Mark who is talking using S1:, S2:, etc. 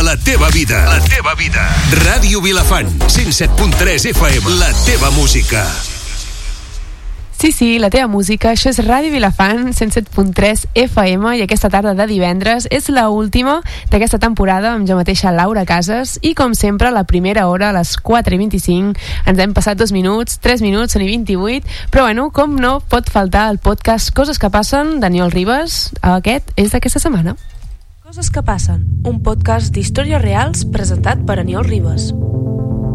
S1: a la teva vida. La teva vida. Ràdio Vilafant, 107.3 FM. La teva música.
S2: Sí, la teva música, això és Ràdio Vilafant, 107.3 FM, i aquesta tarda de divendres és l'última d'aquesta temporada amb jo mateixa, Laura Casas, i com sempre, la primera hora, a les 4:25, ens hem passat 2 minuts, 3 minuts, són i 28, però bueno, com no pot faltar el podcast Coses que passen, d'Aniol Ribas. Aquest és d'aquesta setmana. Coses que passen, un podcast d'històries reals presentat per Aniol Ribas.